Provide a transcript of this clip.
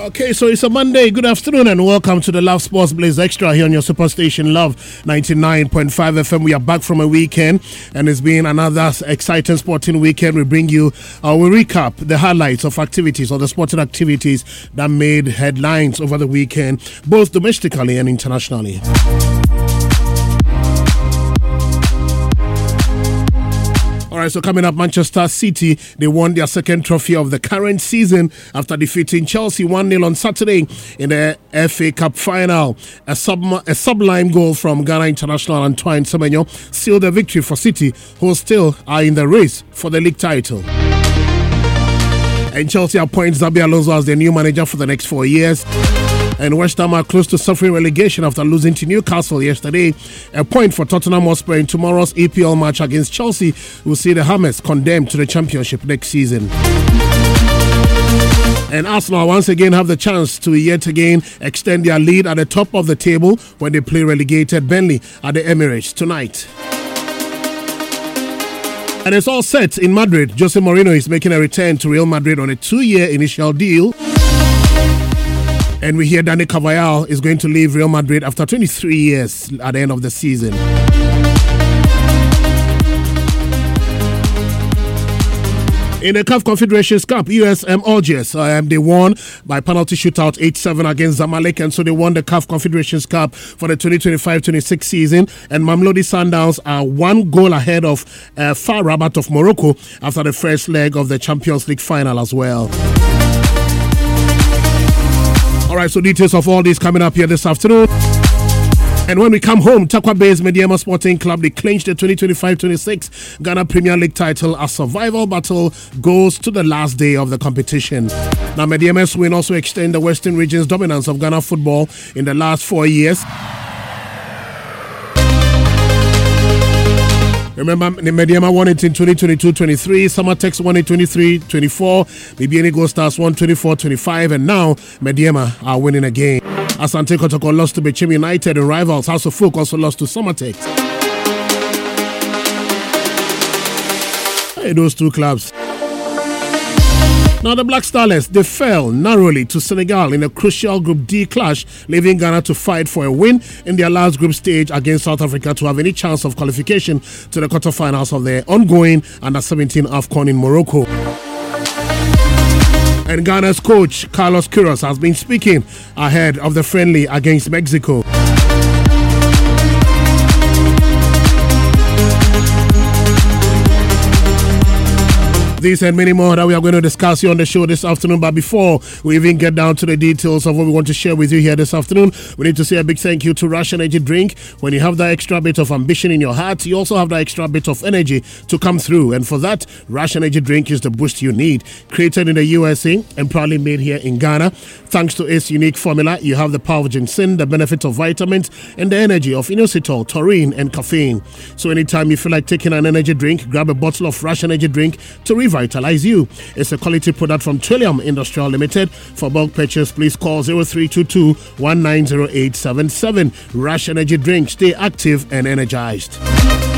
Okay, so it's a Monday. Good afternoon and welcome to the Love Sports Blaze Extra here on your superstation Love 99.5 FM. We are back from a weekend and it's been another exciting sporting weekend. We bring you, we recap the highlights of activities or the sporting activities that made headlines over the weekend, both domestically and internationally. All right, so coming up, Manchester City, they won their second trophy of the current season after defeating Chelsea 1-0 on Saturday in the FA Cup final. A sublime goal from Ghana international Antoine Semenyo sealed the victory for City, who still are in the race for the league title. And Chelsea appoints Xabi Alonso as their new manager for the next 4 years. And West Ham are close to suffering relegation after losing to Newcastle yesterday. A point for Tottenham Hotspur in tomorrow's EPL match against Chelsea will see the Hammers condemned to the championship next season. And Arsenal once again have the chance to yet again extend their lead at the top of the table when they play relegated Burnley at the Emirates tonight. And it's all set in Madrid. Jose Mourinho is making a return to Real Madrid on a 2-year initial deal. And we hear Dani Carvajal is going to leave Real Madrid after 23 years at the end of the season. In the CAF Confederations Cup, USM Algiers, they won by penalty shootout 8-7 against Zamalek, and so they won the CAF Confederations Cup for the 2025-26 season. And Mamelodi Sundowns are 1 goal ahead of FAR Rabat of Morocco after the first leg of the Champions League final as well. All right, so details of all this coming up here this afternoon. And when we come home, Takwa-based Mediema Sporting Club, they clinched the 2025-26 Ghana Premier League title as survival battle goes to the last day of the competition. Now, Mediema's win also extend the Western region's dominance of Ghana football in the last 4 years. Remember, Mediema won it in 2022-23, Samatex won it 23-24, BBN Gold Stars won 24-25, and now Mediema are winning again. Asante Kotoko lost to Bechem United, and rivals House of Folk also lost to Samatex. Hey, those two clubs. Now the Black Starlets, they fell narrowly to Senegal in a crucial Group D clash, leaving Ghana to fight for a win in their last group stage against South Africa to have any chance of qualification to the quarterfinals of their ongoing Under-17 AFCON in Morocco. And Ghana's coach, Carlos Queiroz, has been speaking ahead of the friendly against Mexico. This and many more that we are going to discuss here on the show this afternoon. But before we even get down to the details of what we want to share with you here this afternoon, we need to say a big thank you to Rush Energy Drink. When you have that extra bit of ambition in your heart, you also have that extra bit of energy to come through. And for that, Rush Energy Drink is the boost you need. Created in the USA and proudly made here in Ghana. Thanks to its unique formula, you have the power of ginseng, the benefit of vitamins, and the energy of inositol, taurine, and caffeine. So anytime you feel like taking an energy drink, grab a bottle of Rush Energy Drink to revitalize you. It's a quality product from Trillium Industrial Limited. For bulk purchase, please call 0322-190877. Rush Energy Drink. Stay active and energized.